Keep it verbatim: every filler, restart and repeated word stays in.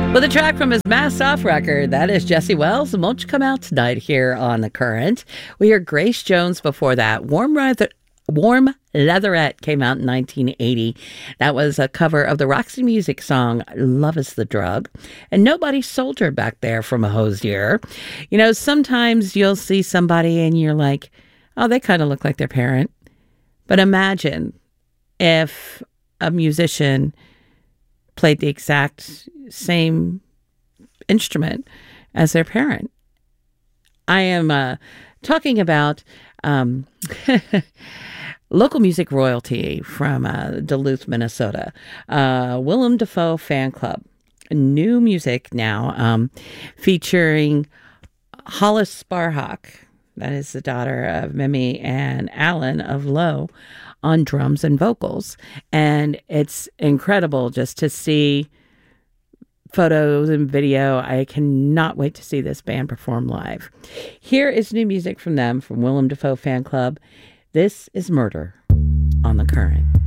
With a track from his Masked Off record, that is Jesse Wells, and Won't You Come Out Tonight here on The Current. We heard Grace Jones before that. Warm Leather, Warm Leatherette came out in nineteen eighty. That was a cover of the Roxy Music song, Love is the Drug. And Nobody Soldier back there from a Hosier. You know, sometimes you'll see somebody and you're like, oh, they kind of look like their parent. But imagine if a musician played the exact same instrument as their parent. I am uh, talking about um, local music royalty from uh, Duluth, Minnesota. Uh, Willem Dafoe Fan Club. New music now um, featuring Hollis Sparhawk. That is the daughter of Mimi and Alan of Low on drums and vocals. And it's incredible just to see photos and video. I cannot wait to see this band perform live. Here is new music from them, from Willem Dafoe Fan Club. This is Murder on The Current.